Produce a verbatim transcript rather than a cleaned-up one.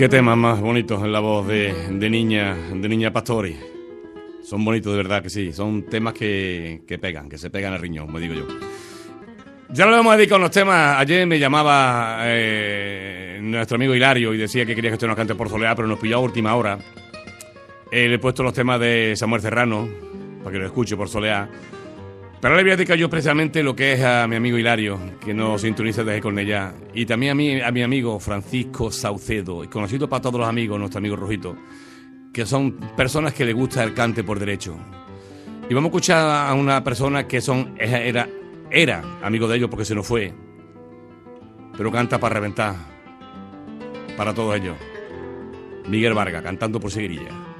Qué temas más bonitos en la voz de, de Niña de Niña Pastori. Son bonitos, de verdad que sí. Son temas que, que pegan, que se pegan al riñón, me digo yo. Ya lo hemos dedicado unos temas. Ayer me llamaba eh, nuestro amigo Hilario y decía que quería que usted nos cante por Soleá, pero nos pilló a última hora. Eh, le he puesto los temas de Samuel Serrano para que lo escuche por Soleá. Pero le voy a dedicar yo precisamente lo que es a mi amigo Hilario, que nos sintoniza desde Cornellá, y también a mi, a mi amigo Francisco Saucedo, y conocido para todos los amigos, nuestro amigo Rojito, que son personas que le gusta el cante por derecho. Y vamos a escuchar a una persona que son era, era amigo de ellos porque se nos fue, pero canta para reventar, para todos ellos. Miguel Vargas, cantando por Seguirilla.